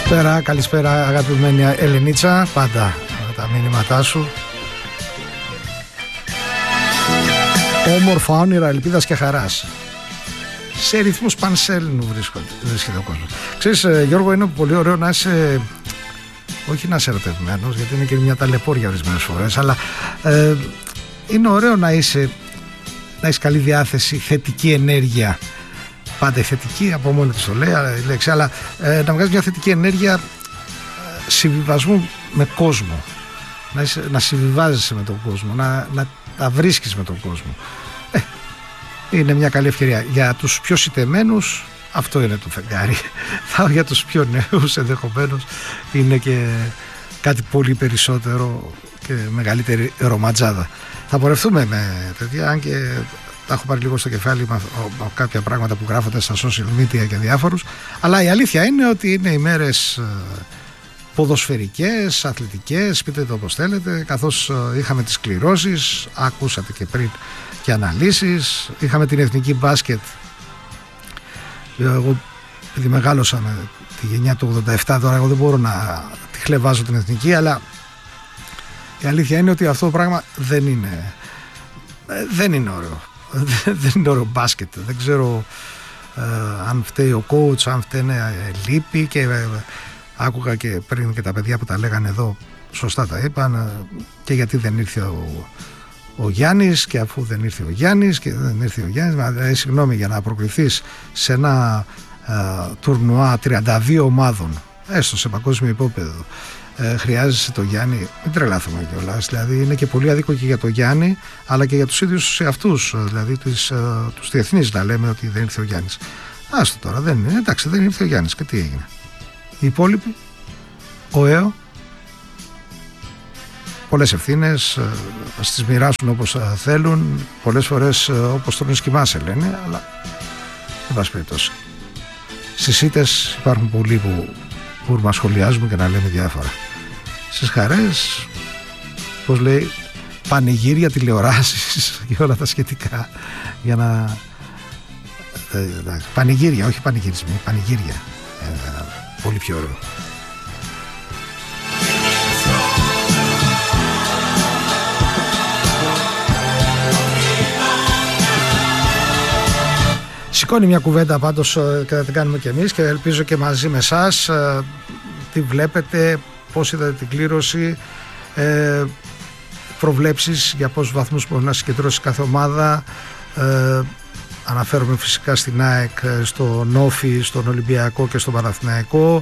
Καλησπέρα αγαπημένη Ελενίτσα, πάντα τα μήνυματά σου. Όμορφα όνειρα ελπίδας και χαράς. Σε ρυθμούς πανσέλινου βρίσκεται ο κόσμος. Ξέρεις Γιώργο, είναι πολύ ωραίο να είσαι, όχι να είσαι ερωτευμένος, γιατί είναι και μια ταλαιπώρια ορισμένες φορές, αλλά είναι ωραίο να έχεις καλή διάθεση, θετική ενέργεια. Πάντα η θετική, από μόνη της το λέει η λέξη, αλλά να βγάζει μια θετική ενέργεια συμβιβασμού με κόσμο. Να συμβιβάζεσαι με τον κόσμο, να τα βρίσκεις με τον κόσμο. Είναι μια καλή ευκαιρία. Για τους πιο σιτεμένους αυτό είναι το φεγγάρι. Για τους πιο νέους ενδεχομένως είναι και κάτι πολύ περισσότερο και μεγαλύτερη ρομαντζάδα. Θα πορευτούμε με τέτοια, αν και τα έχω πάρει λίγο στο κεφάλι με κάποια πράγματα που γράφονται στα social media και διάφορους, αλλά η αλήθεια είναι ότι είναι ημέρες ποδοσφαιρικές, αθλητικές, πείτε το όπως θέλετε, καθώς είχαμε τις κληρώσεις, ακούσατε και πριν και αναλύσεις, είχαμε την εθνική μπάσκετ. Εγώ επειδή μεγάλωσα με τη γενιά του 87, τώρα εγώ δεν μπορώ να τη χλεβάζω την εθνική, αλλά η αλήθεια είναι ότι αυτό το πράγμα δεν είναι ωραίο. Δεν είναι ωραίο μπάσκετ. Δεν ξέρω αν φταίει ο coach, αν φταίνε λύπη, και άκουγα και πριν και τα παιδιά που τα λέγανε εδώ, σωστά τα είπαν, και γιατί δεν ήρθε ο Γιάννης, και αφού δεν ήρθε ο Γιάννης και δεν ήρθε ο Γιάννης, συγγνώμη, για να προκριθείς σε ένα τουρνουά 32 ομάδων, έστω σε παγκόσμιο επίπεδο, χρειάζεσαι το Γιάννη, μην τρελάθουμε κιόλας. Δηλαδή είναι και πολύ άδικο και για το Γιάννη, αλλά και για τους ίδιους αυτούς, δηλαδή τους διεθνείς, να λέμε ότι δεν ήρθε ο Γιάννης. Άστο τώρα, δεν είναι, εντάξει, δεν ήρθε ο Γιάννης, και τι έγινε? Οι υπόλοιποι, ο ΕΟ, πολλές ευθύνες, ας τις μοιράσουν όπως θέλουν, πολλές φορές όπως τον σκυμάσαι λένε, αλλά δεν πάση περιπτώσει. Στις ήττες υπάρχουν πολλοί που μπορούμε να σχολιάζουμε και να λέμε διάφορα. Στις χαρές, πώς λέει, πανηγύρια, τηλεοράσεις και όλα τα σχετικά, για να πανηγύρια, όχι πανηγυρισμοί, πανηγύρια, πολύ πιο ωραίο. Σηκώνει μια κουβέντα πάντως και θα την κάνουμε και εμείς, και ελπίζω και μαζί με εσάς. Τι βλέπετε, πώς είδατε την κλήρωση, προβλέψεις για πόσους βαθμούς μπορεί να συγκεντρώσει κάθε ομάδα. Αναφέρομαι φυσικά στην ΑΕΚ, στον Όφη, στον Ολυμπιακό και στον Παναθηναϊκό.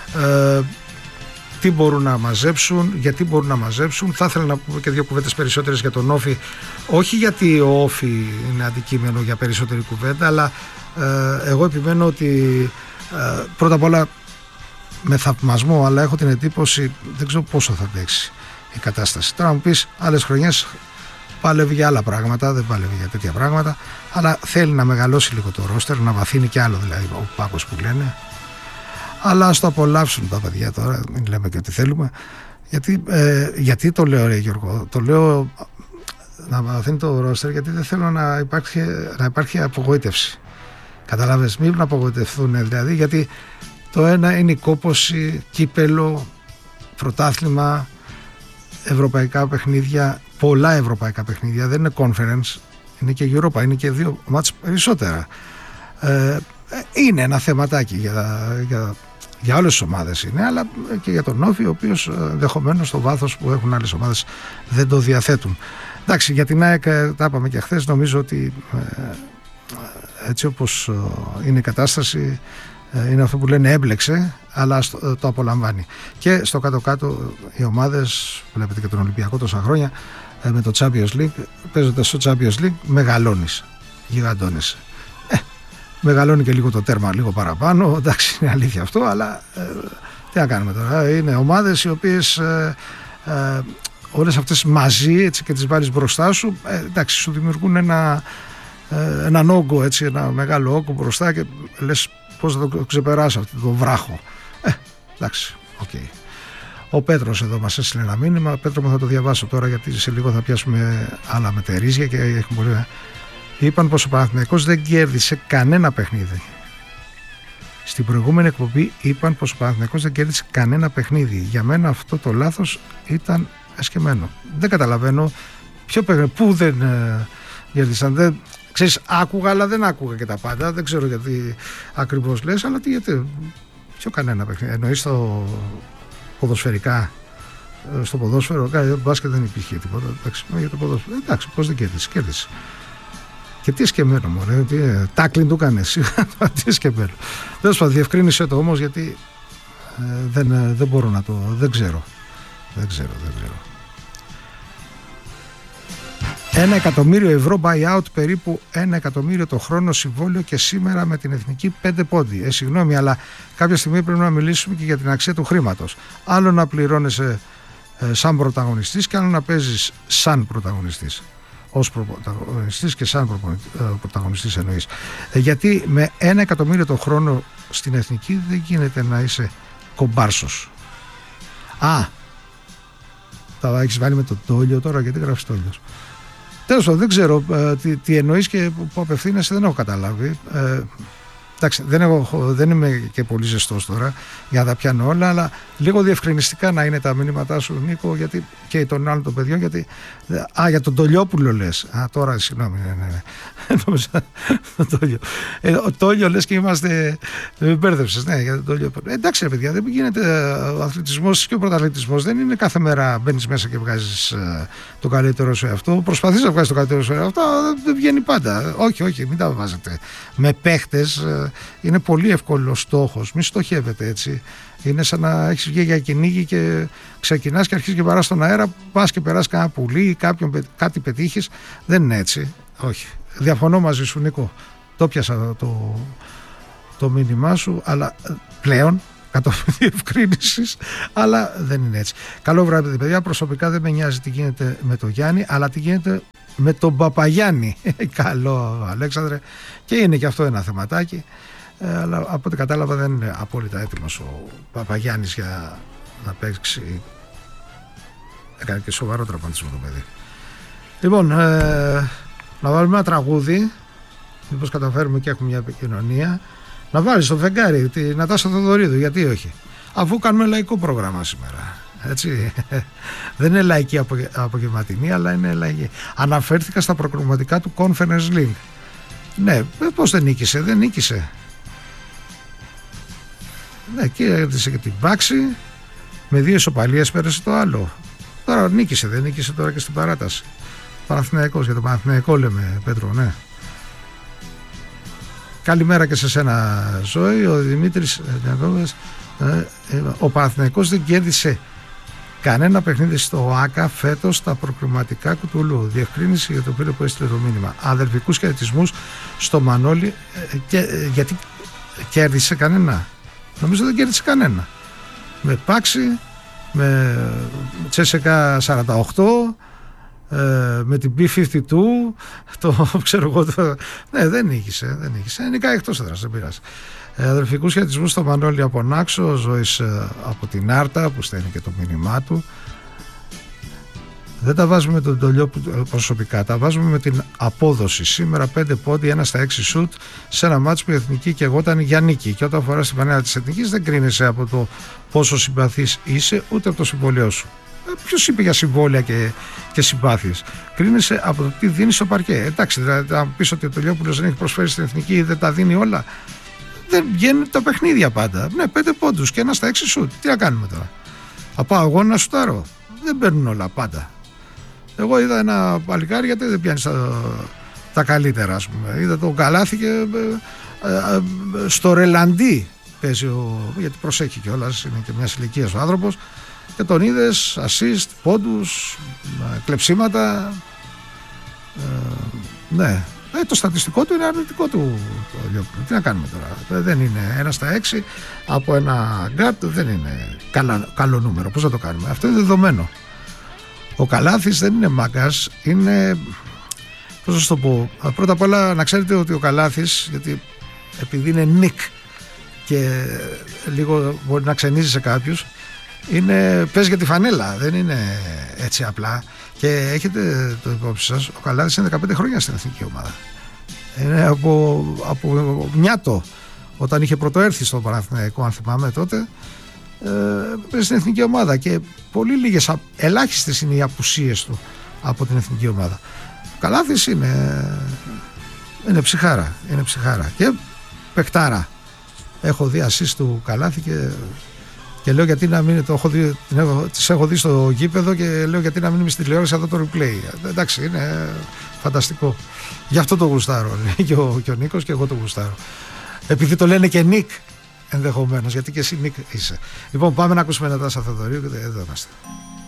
Τι μπορούν να μαζέψουν, γιατί μπορούν να μαζέψουν. Θα ήθελα να πούμε και δύο κουβέντες περισσότερες για τον Όφη, όχι γιατί ο Όφη είναι αντικείμενο για περισσότερη κουβέντα, αλλά εγώ επιμένω ότι πρώτα απ' όλα με θαυμασμό, αλλά έχω την εντύπωση, δεν ξέρω πόσο θα αντέξει η κατάσταση. Τώρα μου πεις, άλλες χρονιές πάλευε για άλλα πράγματα, δεν πάλευε για τέτοια πράγματα, αλλά θέλει να μεγαλώσει λίγο το ρόστερ, να βαθύνει κι άλλο, δηλαδή ο πάκος που λένε. Αλλά ας το απολαύσουν τα παιδιά τώρα, μην λέμε και ότι θέλουμε. Γιατί το λέω, ρε Γιώργο, το λέω να βαθύνει το ρόστερ, γιατί δεν θέλω να υπάρχει απογοήτευση. Καταλάβες, μην απογοητευτούν δηλαδή, γιατί το ένα είναι η κόπωση, κύπελο, πρωτάθλημα, ευρωπαϊκά παιχνίδια, πολλά ευρωπαϊκά παιχνίδια, δεν είναι conference, είναι και Europa, είναι και δύο μάτς περισσότερα. Είναι ένα θεματάκι για όλες τις ομάδες είναι, αλλά και για τον Όφη, ο οποίος ενδεχομένως στο βάθος που έχουν άλλες ομάδες δεν το διαθέτουν. Εντάξει, για την ΑΕΚ τα είπαμε και χθες, νομίζω ότι έτσι όπως είναι η κατάσταση, είναι αυτό που λένε έμπλεξε, αλλά το απολαμβάνει. Και στο κάτω-κάτω οι ομάδες, βλέπετε και τον Ολυμπιακό τόσα χρόνια, με το Champions League, παίζοντας στο Champions League μεγαλώνεις, γιγαντώνεσαι. Μεγαλώνει και λίγο το τέρμα, λίγο παραπάνω, εντάξει, είναι αλήθεια αυτό, αλλά τι να κάνουμε τώρα, είναι ομάδες οι οποίες όλες αυτές μαζί, έτσι, και τις βάλεις μπροστά σου, εντάξει, σου δημιουργούν έναν όγκο, έτσι, ένα μεγάλο όγκο μπροστά, και λες πώς θα το ξεπεράσω αυτό το βράχο. Εντάξει, οκ. Ο Πέτρος εδώ μας έστειλε ένα μήνυμα. Πέτρο μου, θα το διαβάσω τώρα, γιατί σε λίγο θα πιάσουμε άλλα μετερίζια και έχουμε πολύ. Είπαν πως ο Παναθηναϊκός δεν κέρδισε κανένα παιχνίδι. Στην προηγούμενη εκπομπή είπαν πως ο Παναθηναϊκός δεν κέρδισε κανένα παιχνίδι. Για μένα αυτό το λάθος ήταν εσκεμμένο. Δεν καταλαβαίνω ποιο παιχνίδι, πού δεν κέρδισαν. Ξέρεις, άκουγα αλλά δεν άκουγα και τα πάντα. Δεν ξέρω γιατί ακριβώς λες, αλλά γιατί. Ποιο κανένα παιχνίδι. Εννοείς το ποδοσφαιρικά. Στο ποδόσφαιρο, το μπάσκετ δεν υπήρχε τίποτα. Εντάξει, για το ποδόσφαιρο. Εντάξει, πώς δεν κέρδισε. Και τι εσκεμμένο, μωρέ, τάκλιν του κάνεις. Τι εσκεμμένο. Τέλος πάντων, διευκρίνησε το όμως, γιατί δεν μπορώ να το. Δεν ξέρω. 1 εκατομμύριο ευρώ buyout, περίπου 1 εκατομμύριο το χρόνο συμβόλαιο, και σήμερα με την εθνική 5 πόντι. Συγγνώμη, αλλά κάποια στιγμή πρέπει να μιλήσουμε και για την αξία του χρήματος. Άλλο να πληρώνεσαι σαν πρωταγωνιστής και άλλο να παίζεις σαν πρωταγωνιστής. Ως πρωταγωνιστής και σαν πρωταγωνιστής εννοείς. Γιατί με 1 εκατομμύριο το χρόνο στην εθνική δεν γίνεται να είσαι κομπάρσος. Τα έχεις βάλει με το Τόλιο τώρα, γιατί γράφεις Τόλιος. Τέλος πάντων, δεν ξέρω τι εννοείς και που απευθύνεσαι, δεν έχω καταλάβει. Εντάξει, δεν είμαι και πολύ ζεστός τώρα για να τα πιάνω όλα, αλλά λίγο διευκρινιστικά να είναι τα μηνύματά σου, Νίκο, γιατί, και των άλλων των παιδιών. Γιατί, για τον Τολιόπουλο λες. Τώρα, συγγνώμη, ναι. Ο Τόλιο λες και είμαστε. Με μπέρδεψες, ναι, για τον Τολιόπουλο. Εντάξει, ρε παιδιά, δεν γίνεται. Ο αθλητισμός και ο πρωταθλητισμός δεν είναι κάθε μέρα μπαίνεις μέσα και βγάζεις το καλύτερο σου εαυτό. Προσπαθείς να βγάζεις το καλύτερο σου εαυτό, δεν βγαίνει πάντα. Όχι, μην τα βάζετε. Με παίχτες είναι πολύ εύκολο στόχος. Μην στοχεύετε έτσι. Είναι σαν να έχεις βγει για κυνήγι και ξεκινάς και αρχίζεις και περάσεις στον αέρα, πας και περάσεις κανένα πουλί ή κάτι πετύχεις. Δεν είναι έτσι. Όχι. Διαφωνώ μαζί σου, Νίκο. Το πιάσα το μήνυμά σου, αλλά πλέον κατόπιν διευκρίνησης, αλλά δεν είναι έτσι. Καλό βράδυ, παιδιά. Προσωπικά δεν με νοιάζει τι γίνεται με τον Γιάννη, αλλά τι γίνεται με τον Παπαγιάννη. Καλό, Αλέξανδρε. Και είναι και αυτό ένα θεματάκι. Αλλά από ό,τι κατάλαβα δεν είναι απόλυτα έτοιμος ο Παπαγιάννης για να παίξει. Έκανε και σοβαρό τραυματισμό το παιδί. Λοιπόν, να βάλουμε ένα τραγούδι, μήπως καταφέρουμε και έχουμε μια επικοινωνία. Να βάλεις στο φεγγάρι τη Νατάσα Θοδωρίδου, γιατί όχι, αφού κάνουμε λαϊκό πρόγραμμα σήμερα. Έτσι. Δεν είναι λαϊκή απογευματινή, αλλά είναι λαϊκή. Αναφέρθηκα στα προκριματικά του Conference League. Ναι, πώς δεν νίκησε. Ναι, και έρθισε και την Πάξη. Με 2 ισοπαλίες πέρασε το άλλο. Τώρα δεν νίκησε τώρα και στην παράταση. Παναθηναϊκός, για το Παναθηναϊκό λέμε, Πέτρο, ναι. Καλημέρα και σε σένα, Ζωή. Ο Δημήτρης, ο Παναθηναϊκός δεν κέρδισε κανένα παιχνίδι στο ΆΚΑ φέτος στα προκριματικά κουτουλού. Διευκρίνηση για το φίλο που έστειλε το μήνυμα. Αδερφικούς χαιρετισμούς στο Μανώλη. Γιατί κέρδισε κανένα? Νομίζω δεν κέρδισε κανένα. Με Πάξη, με Τσέσεκα 48, με την B52, το ξέρω εγώ. Ναι, δεν νίκησε. Νικά εκτός έδρας, δεν πειράζει. Αδερφικούς χαιρετισμούς στο Μανώλη από Νάξο, ο Ζωής από την Άρτα που στέλνει και το μήνυμά του. Δεν τα βάζουμε με τον Τολιό προσωπικά, τα βάζουμε με την απόδοση. Σήμερα 5 πόντι, 1 στα 6 σουτ σε ένα μάτσο που η εθνική και εγώ ήταν για νίκη. Και όταν αφορά στην πανέλα της εθνικής, δεν κρίνεσαι από το πόσο συμπαθής είσαι, ούτε από το συμβόλαιό σου. Ποιος είπε για συμβόλαια και συμπάθειες? Κρίνεσαι από το τι δίνει στο παρκέ. Εντάξει, δηλαδή, αν πεις ότι ο Τολιόπουλος δεν έχει προσφέρει στην εθνική ή δεν τα δίνει όλα, δεν βγαίνουν τα παιχνίδια πάντα. Ναι, 5 πόντους και 1 στα 6 σουτ. Τι να κάνουμε τώρα? Θα πάω εγώ να σουτάρω? Δεν παίρνουν όλα πάντα. Εγώ είδα ένα παλικάρι, γιατί δεν πιάνει τα καλύτερα, ας πούμε. Είδα τον Καλάθι και στο ρελαντί παίζει, γιατί προσέχει κιόλας, είναι και μια ηλικία ο άνθρωπος, και τον είδες assist, πόντους, κλεψίματα. Ναι. Το στατιστικό του είναι αρνητικό του. Τι να κάνουμε τώρα? Δεν είναι 1 στα 6 από ένα γκάρτ, δεν είναι καλό νούμερο. Πώς θα το κάνουμε? Αυτό είναι δεδομένο. Ο Καλάθης δεν είναι μάγκας, είναι, πώς θα σου το πω, πρώτα απ' όλα να ξέρετε ότι ο Καλάθης, γιατί επειδή είναι νικ και λίγο μπορεί να ξενίζει σε κάποιους, παίζει για τη φανέλα, δεν είναι έτσι απλά. Και έχετε το υπόψη σας, ο Καλάθης είναι 15 χρόνια στην εθνική ομάδα. Είναι από μιάτο όταν είχε πρωτοέρθει στο Παναθηναϊκό, αν θυμάμαι τότε, παίζει στην εθνική ομάδα και πολύ λίγες, ελάχιστες είναι οι απουσίες του από την εθνική ομάδα. Ο Καλάθης είναι ψυχάρα, και παικτάρα. Έχω δει ασίστ του Καλάθη και λέω γιατί να μην τις έχω δει στο γήπεδο και λέω γιατί να μην είμαι στη τηλεόραση εδώ το replay. Εντάξει, είναι φανταστικό. Γι' αυτό το γουστάρω, και ο Νίκος, και εγώ το γουστάρω. Επειδή το λένε και Νίκ, ενδεχομένως, γιατί και εσύ Νίκ είσαι. Λοιπόν, πάμε να ακούσουμε ένα Τάσο Θεοδωρίου και εδώ είμαστε.